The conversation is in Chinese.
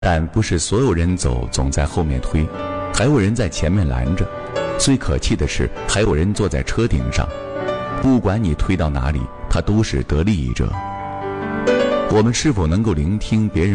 但不是所有人走总在后面推，还有人在前面拦着。最可气的是，还有人坐在车顶上，不管你推到哪里，他都是得利益者。我们是否能够聆听别人